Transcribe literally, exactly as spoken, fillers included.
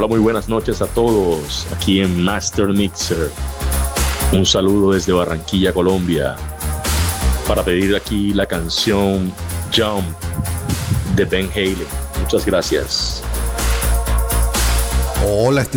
Hola, muy buenas noches a todos aquí en Master Mixer. Un saludo desde Barranquilla, Colombia, para pedir aquí la canción Jump de Ben Haley. Muchas gracias. Hola,